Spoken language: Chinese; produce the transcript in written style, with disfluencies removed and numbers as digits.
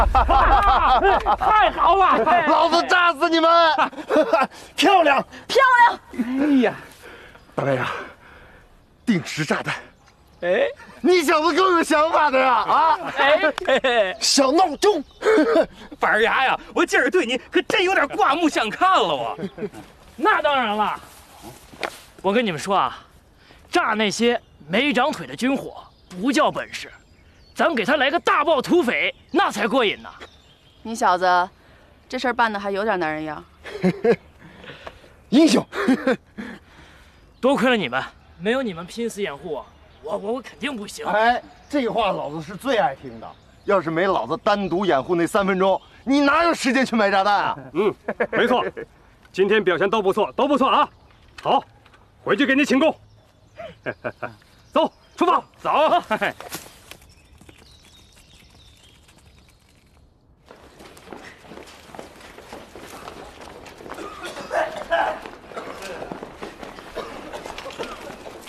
太好了， 老子炸死你们！漂亮， 漂亮！ 哎呀， 大卫啊，定时炸弹。 哎， 你小子够有想法的呀！啊， 哎， 小闹钟。 板牙呀，我今儿对你可真有点刮目相看了我。那当然了，我跟你们说啊，炸那些没长腿的军火不叫本事，咱给他来个大爆土匪，那才过瘾呢。 你小子，这事儿办的还有点男人样。 英雄， 多亏了你们，没有你们拼死掩护我肯定不行。 哎，这话老子是最爱听的。要是没老子单独掩护那3分钟，你哪有时间去买炸弹啊？ 嗯，没错，今天表现都不错，都不错啊。好，回去给你请功。走，出发， 走。